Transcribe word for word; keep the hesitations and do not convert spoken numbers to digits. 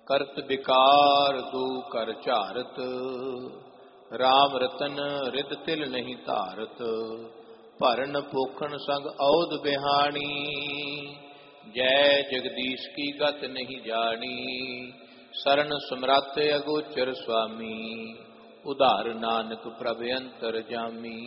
करत विकार दू कर चारत, राम रतन रिद तिल नहीं धारत, भरन पोखन संग औद बिहानी, जय जगदीश की गत नहीं जानी, शरण समरथ अगोचर स्वामी, उधार नानक प्रभ अंतर जामी।